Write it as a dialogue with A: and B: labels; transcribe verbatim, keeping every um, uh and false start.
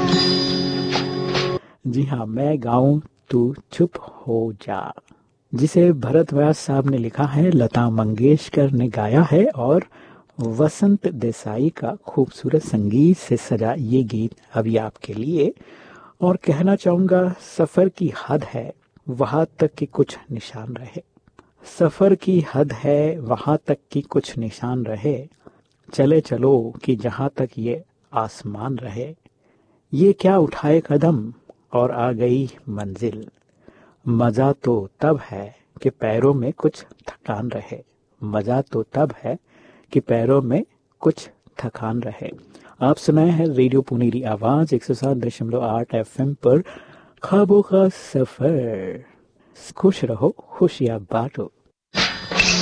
A: जी हाँ, मैं गाऊं तू चुप हो जा, जिसे भरत व्यास साहब ने लिखा है, लता मंगेशकर ने गाया है और वसंत देसाई का खूबसूरत संगीत से सजा ये गीत अभी आपके लिए। और कहना चाहूंगा, सफर की हद है वहां तक कि कुछ निशान रहे, सफर की हद है वहां तक कि कुछ निशान रहे, चले चलो कि जहां तक ये आसमान रहे, ये क्या उठाए कदम और आ गई मंजिल, मजा तो तब है कि पैरों में कुछ थकान रहे, मजा तो तब है कि पैरों में कुछ थकान रहे। आप सुनाए हैं रेडियो पुनेरी आवाज एक सौ सात दशमलव आठ एफ एम पर ख्वाबों का सफर। खुश रहो, खुशियां बांटो।